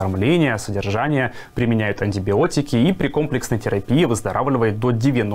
кормления, содержания, применяют антибиотики и при комплексной терапии выздоравливает до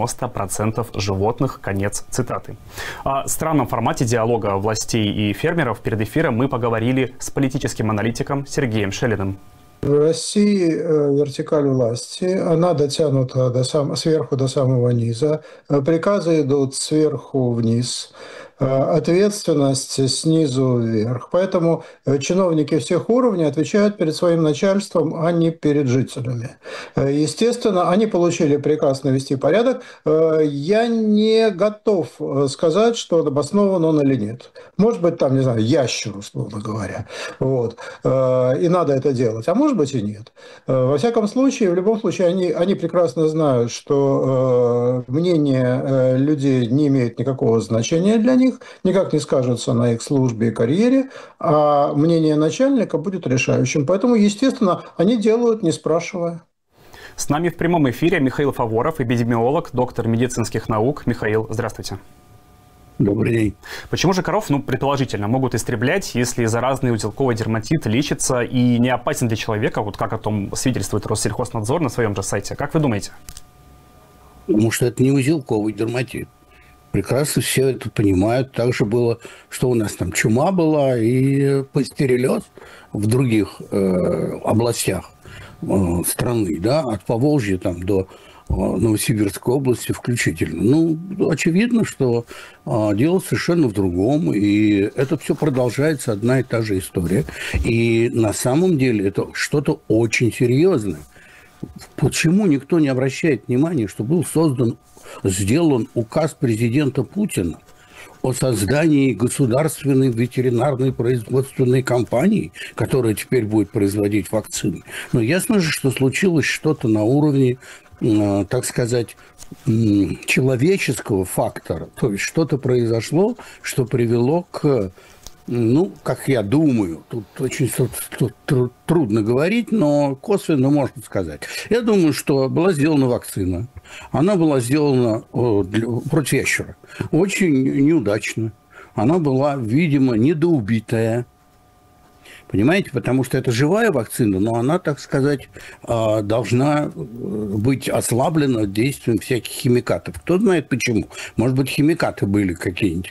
90% животных. Конец цитаты. О странном формате диалога властей и фермеров перед эфиром мы поговорили с политическим аналитиком Сергеем Шелиным. В России вертикаль власти, она дотянута сверху до самого низа, приказы идут сверху вниз, ответственность снизу вверх. Поэтому чиновники всех уровней отвечают перед своим начальством, а не перед жителями. Естественно, они получили приказ навести порядок. Я не готов сказать, что обоснован он или нет. Может быть, там, не знаю, ящер, условно говоря. Вот. И надо это делать. А может быть и нет. Во всяком случае, в любом случае, они прекрасно знают, что мнение людей не имеет никакого значения для них, никак не скажется на их службе и карьере, а мнение начальника будет решающим. Поэтому, естественно, они делают, не спрашивая. С нами в прямом эфире Михаил Фаворов, эпидемиолог, доктор медицинских наук. Михаил, здравствуйте. Добрый день. Почему же коров, предположительно, могут истреблять, если заразный узелковый дерматит лечится и не опасен для человека, вот как о том свидетельствует Россельхознадзор на своем же сайте? Как вы думаете? Потому что это не узелковый дерматит. Прекрасно все это понимают. Также было, что у нас там чума была и пастереллез в других областях страны, да, от Поволжья там до Новосибирской области включительно. Очевидно, что дело совершенно в другом, и это все продолжается одна и та же история. И на самом деле это что-то очень серьезное. Почему никто не обращает внимания, что был сделан указ президента Путина о создании государственной ветеринарной производственной компании, которая теперь будет производить вакцины? Но ясно же, что случилось что-то на уровне, так сказать, человеческого фактора. То есть что-то произошло, что привело к, как я думаю, тут очень трудно говорить, но косвенно можно сказать. Я думаю, что была сделана вакцина. Она была сделана против ящера. Очень неудачно. Она была, видимо, недоубитая. Понимаете? Потому что это живая вакцина, но она, так сказать, должна быть ослаблена действием всяких химикатов. Кто знает почему. Может быть, химикаты были какие-нибудь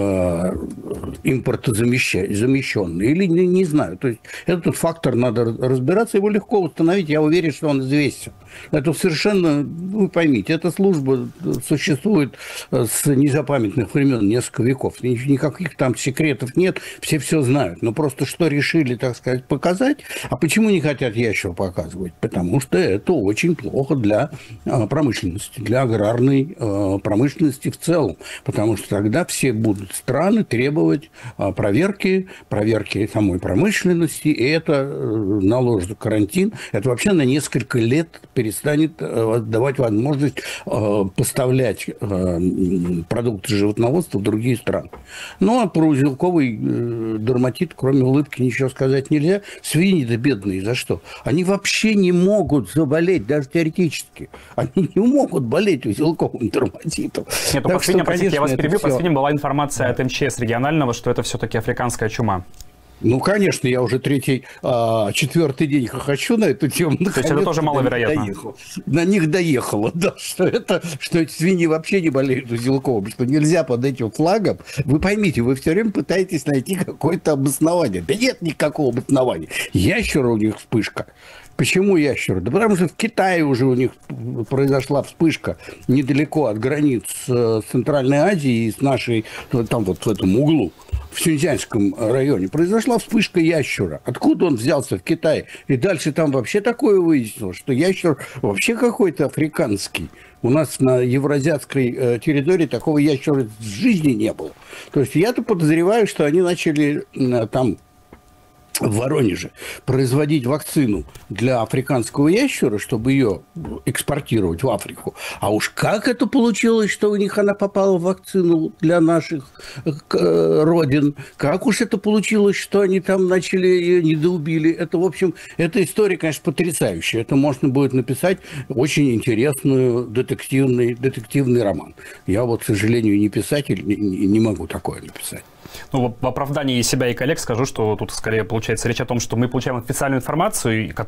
импортозамещенные. Или не знаю. То есть этот фактор надо разбираться, его легко установить. Я уверен, что он известен. Это совершенно, вы поймите, эта служба существует с незапамятных времен, несколько веков. Никаких там секретов нет, все знают. Но просто что решили, так сказать, показать. А почему не хотят ящер показывать? Потому что это очень плохо для промышленности, для аграрной промышленности в целом. Потому что тогда все будут страны требовать проверки самой промышленности, и это наложит карантин. Это вообще на несколько лет перестанет давать возможность поставлять продукты животноводства в другие страны. Ну, а про узелковый дерматит, кроме улыбки, ничего сказать нельзя. Свиньи-то бедные, за что? Они вообще не могут заболеть, даже теоретически. Они не могут болеть узелковым дерматитом. Нет, по свиньям, простите, я вас перебью, по свиньям была информация от МЧС регионального, что это все-таки африканская чума. Конечно, я уже четвертый день хохочу на эту тему. То есть это тоже маловероятно? На них доехало, да, что эти свиньи вообще не болеют узелковым, что нельзя под этим флагом. Вы поймите, вы все время пытаетесь найти какое-то обоснование. Да нет никакого обоснования. Ящера у них вспышка. Почему ящеры? Да потому что в Китае уже у них произошла вспышка недалеко от границ с Центральной Азией и с нашей, там вот в этом углу, в Синьцзянском районе, произошла вспышка ящера. Откуда он взялся в Китае? И дальше там вообще такое выяснилось, что ящер вообще какой-то африканский. У нас на евразиатской территории такого ящера в жизни не было. То есть я-то подозреваю, что они начали там в Воронеже производить вакцину для африканского ящера, чтобы ее экспортировать в Африку. А уж как это получилось, что у них она попала в вакцину для наших родин? Как уж это получилось, что они там начали ее недоубили? Это, в общем, эта история, конечно, потрясающая. Это можно будет написать очень интересный детективный роман. Я вот, к сожалению, не писатель, не могу такое написать. В оправдании себя и коллег скажу, что тут скорее получается получается речь о том, что мы получаем официальную информацию,